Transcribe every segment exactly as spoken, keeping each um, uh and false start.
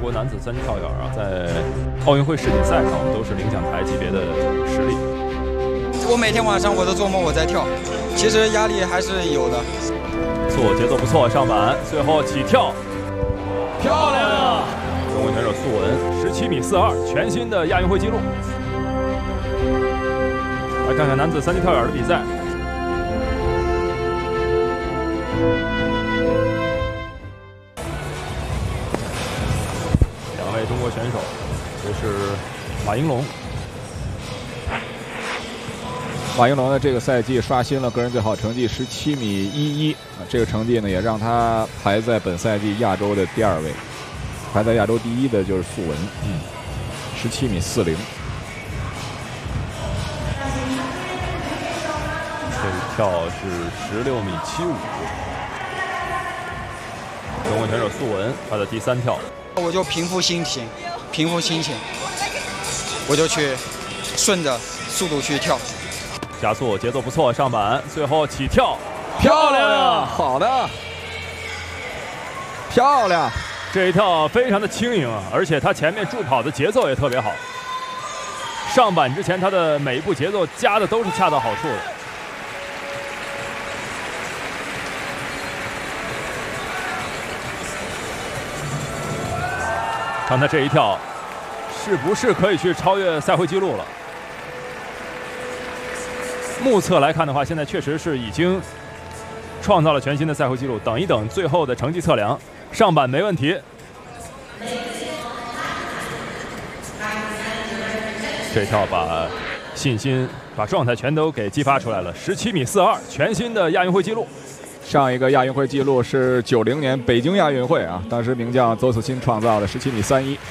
国男子三级跳远啊，在奥运会世锦赛上都是领奖台级别的实力。 我每天晚上我都做梦我在跳，其实压力还是有的。 不错，节奏不错，上板，最后起跳，漂亮！中国选手苏文十七米四二，全新的亚运会纪录。来看看男子三级跳远的比赛。 两位中国选手，这是马应龙。 马应龙呢，这个赛季刷新了个人最好成绩十七米一一，这个成绩呢也让他排在本赛季亚洲的第二位，排在亚洲第一的就是苏文，嗯，十七米四零。 这一跳是十六米七五。 中国选手苏文，他的第三跳， 我就平复心情，平复心情，我就去顺着速度去跳， 加速，节奏不错，上板，最后起跳， 漂亮，好的，漂亮， 这一跳非常的轻盈啊，而且他前面助跑的节奏也特别好，上板之前他的每一步节奏加的都是恰到好处的。 看他这一跳，是不是可以去超越赛会纪录了？目测来看的话，现在确实是已经创造了全新的赛会纪录。等一等最后的成绩测量，上板没问题。这跳把信心、把状态全都给激发出来了，十七米四二，全新的亚运会纪录。 上一个亚运会纪录是九零年北京亚运会啊，当时名将邹思亲创造的十七米三一。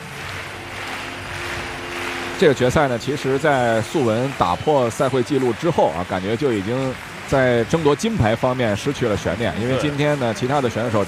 这个决赛呢，其实在苏文打破赛会纪录之后啊，感觉就已经在争夺金牌方面失去了悬念，因为今天呢，其他的选手